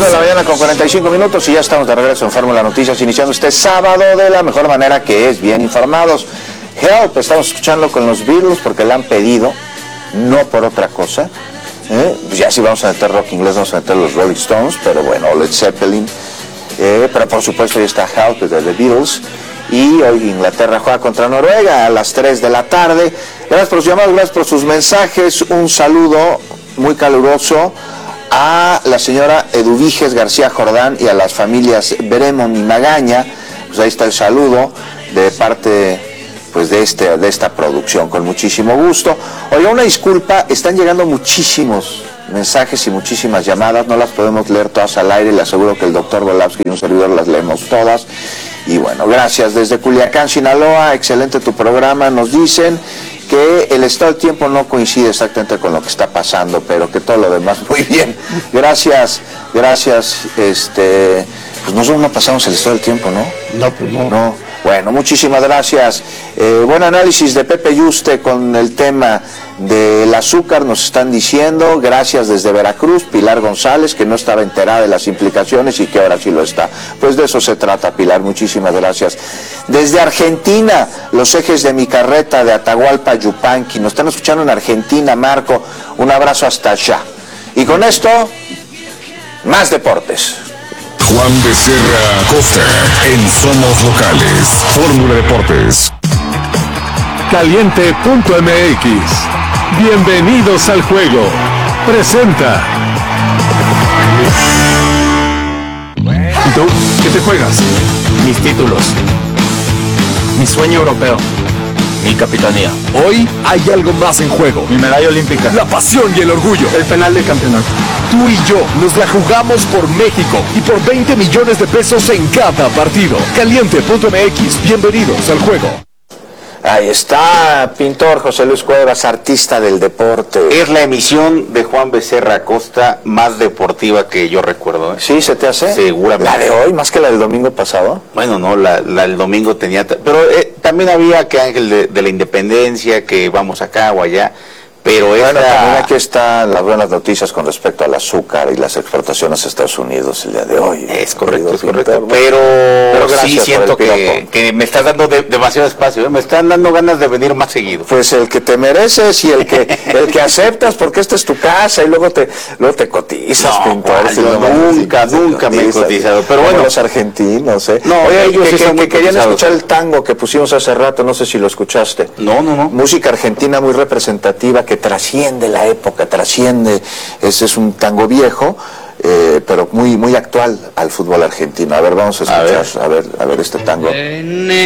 de la mañana con 45 minutos y ya estamos de regreso en Fórmula Noticias, iniciando este sábado de la mejor manera, que es bien informados. Help, estamos escuchando con los Beatles porque la han pedido, no por otra cosa. Pues ya sí vamos a meter rock inglés, vamos a meter los Rolling Stones, pero bueno, Led Zeppelin. Pero por supuesto ya está Help de The Beatles. Y hoy Inglaterra juega contra Noruega a las 3 de la tarde. Gracias por sus llamados, gracias por sus mensajes. Un saludo muy caluroso a la señora Eduviges García Jordán y a las familias Bremon y Magaña. Pues ahí está el saludo de parte pues de esta producción, con muchísimo gusto. Oiga, una disculpa, están llegando muchísimos mensajes y muchísimas llamadas, no las podemos leer todas al aire, le aseguro que el doctor Volavsky y un servidor las leemos todas. Y bueno, gracias. Desde Culiacán, Sinaloa, excelente tu programa, nos dicen que el estado del tiempo no coincide exactamente con lo que está pasando, pero que todo lo demás muy bien. Gracias. Pues nosotros no pasamos el estado del tiempo, ¿no? No, pues no. No. Bueno, muchísimas gracias. Buen análisis de Pepe Yuste con el tema del azúcar, nos están diciendo. Gracias desde Veracruz, Pilar González, que no estaba enterada de las implicaciones y que ahora sí lo está. Pues de eso se trata, Pilar, muchísimas gracias. Desde Argentina, los ejes de mi carreta de Atahualpa Yupanqui, nos están escuchando en Argentina, Marco, un abrazo hasta allá. Y con esto, más deportes. Juan Becerra Costa en Somos Locales. Fórmula Deportes. Caliente.mx. Bienvenidos al juego. Presenta. ¿Y tú? ¿Qué te juegas? Mis títulos. Mi sueño europeo. Mi capitanía. Hoy hay algo más en juego. Mi medalla olímpica. La pasión y el orgullo. El penal de campeonato. Tú y yo nos la jugamos por México y por 20 millones de pesos en cada partido. Caliente.mx. Bienvenidos al juego. Ahí está, pintor José Luis Cuevas, artista del deporte. Es la emisión de Juan Becerra Costa más deportiva que yo recuerdo. ¿Sí se te hace? Seguramente. ¿La de hoy más que la del domingo pasado? Bueno, no, la del domingo tenía... Pero también había que Ángel de la Independencia, que vamos acá o allá. Pero bueno, también aquí están las buenas noticias con respecto al azúcar y las exportaciones a Estados Unidos el día de hoy. Es correcto. Pero sí siento que me estás dando demasiado espacio, me están dando ganas de venir más seguido. Pues el que te mereces y el que aceptas, porque esta es tu casa y luego te cotizas, no, pintor. Nunca me he cotizado, pero bueno. Los argentinos, No, oye, ellos que querían escuchar el tango que pusimos hace rato, no sé si lo escuchaste. No. Música argentina muy representativa que trasciende la época, ese es un tango viejo, pero muy actual al fútbol argentino. A ver, vamos a escuchar, a ver este tango.